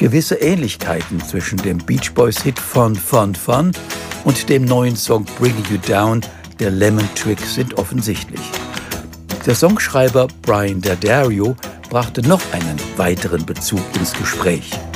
Gewisse Ähnlichkeiten zwischen dem Beach Boys-Hit Fun Fun Fun und dem neuen Song Bringing You Down der Lemon Twig sind offensichtlich. Der Songschreiber Brian D'Addario brachte noch einen weiteren Bezug ins Gespräch.